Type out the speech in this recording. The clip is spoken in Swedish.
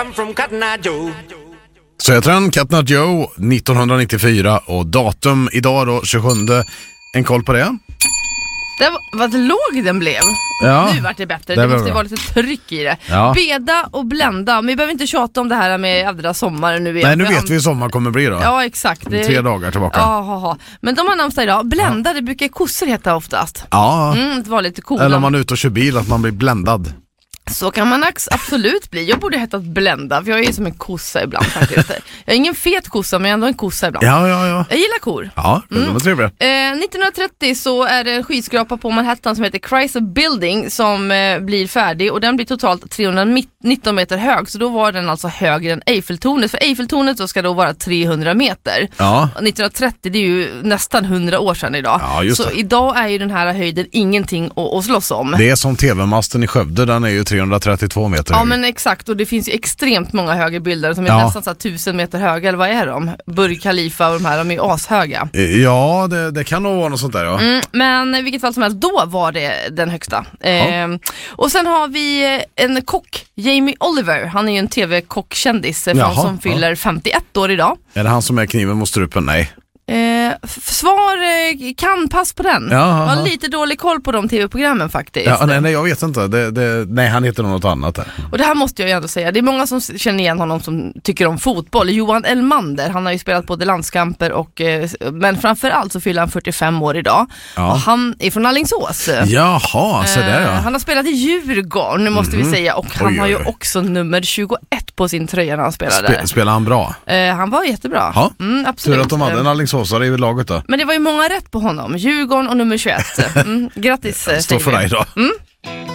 Så heter den Cat Nut Joe 1994 och datum idag då 27. En koll på det? Det vad låg den blev. Ja, nu vart det bättre. Det måste ju vara lite tryck i det. Ja. Beda och blända. Men vi behöver inte tjata om det här med jävra sommaren nu. Nej, nu vet vi hur sommar kommer bli då. Ja, exakt. 3 dagar tillbaka. Ja. Men de har namnsdag idag. Blända, det brukar kossor heta oftast. Ja. Det var lite coolt. Eller om man är ute och kör bil, att man blir bländad. Så kan man absolut bli. Jag borde heta blända, för jag är som en kossa ibland faktiskt. Jag är ingen fet kossa, men ändå en kossa ibland. Ja. Jag gillar kor. Ja, de är trevliga. 1930 så är det en skyskrapa på Manhattan som heter Chrysler Building som blir färdig, och den blir totalt 319 meter hög. Så då var den alltså högre än Eiffeltornet. För Eiffeltornet så ska då vara 300 meter. Ja. 1930, det är ju nästan 100 år sedan idag. Ja, just så det. idag är ju den här höjden ingenting att slåss om. Det är som TV-masten i Skövde, den är ju 332 meter hög. Ja, men exakt, och det finns ju extremt många höga bilder som är nästan så här 1000 meter höga, eller vad är de? Burj Khalifa och de här, de är ju ashöga. Ja, det kan nog vara något sånt där, ja. Men i vilket fall som helst, då var det den högsta. Och sen har vi en kock, Jamie Oliver. Han är ju en tv-kockkändis som fyller 51 år idag. Är det han som är kniven mot strupen? Nej. Svar kan pass på den. Jag har lite dålig koll på de tv-programmen faktiskt. Nej, jag vet inte. Nej, han heter något annat där. Och det här måste jag ju ändå säga. Det är många som känner igen honom som tycker om fotboll. Johan Elmander, han har ju spelat både landskamper och men framförallt så fyller han 45 år idag. Ja. Och han är från Alingsås. Jaha, så där ja. Han har spelat i Djurgården, måste vi säga. Och han har ju också nummer 21 på sin tröja när han spelade. Spelar han bra? Han var jättebra. Ja. Absolut. Tur att de hade en Alingsåsare i laget då. Men det var ju många rätt på honom. Djurgården och nummer 21. Grattis. Står för dig då.